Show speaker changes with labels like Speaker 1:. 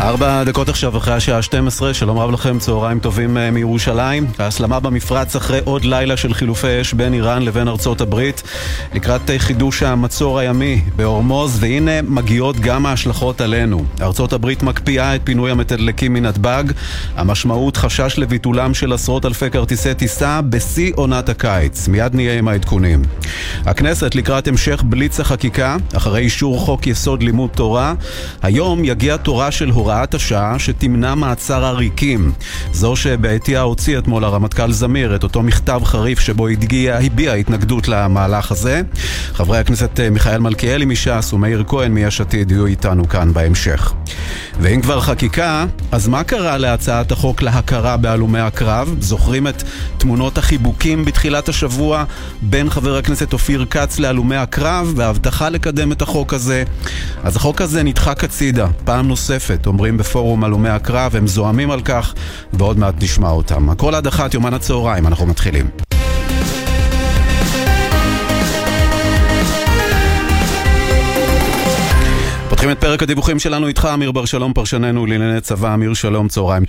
Speaker 1: 4 דקות עכשיו אחרי השעה 12, שלום רב לכם, צהריים טובים מירושלים. ההסלמה במפרץ אחרי עוד לילה של חילופי אש בין איראן לבין ארצות הברית לקראת חידוש המצור הימי בהורמוז, והנה מגיעות גם ההשלכות עלינו. ארצות הברית מקפיאה את פינוי המתדלקים מנתב"ג, המשמעות חשש לביטולם של עשרות אלפי כרטיסי טיסה בשיא עונת הקיץ. מיד נהיה עם העדכונים. הכנסת לקראת המשך בליץ החקיקה אחרי אישור חוק יסוד לימוד תורה. היום יגיע תורה של הוראת השעה שתמנע מעצר עריקים, זו שבעתיה הוציא אתמול הרמטכ"ל זמיר את אותו מכתב חריף שבו הביע התנגדות למהלך הזה. חברי הכנסת מיכאל מלכיאלי מש"ס ומאיר כהן מיש עתיד יהיו איתנו כאן בהמשך. ואם כבר חקיקה, אז מה קרה להצעת החוק להכרה בהלומי הקרב? זוכרים את תמונות החיבוקים בתחילת השבוע בין חבר הכנסת אופיר כץ להלומי הקרב וההבטחה לקדם את החוק הזה? אז החוק הזה נדחק הצידה פעם נוספת, אומרים בפורום הלומי הקרב, הם זועמים על כך ועוד מעט נשמע אותם. הכל עד 1 יומן הצהריים, אנחנו מתחילים. פותחים את פרק הדיווחים שלנו איתך, אמיר בר שלום, פרשננו לענייני צבא. אמיר, שלום, צהריים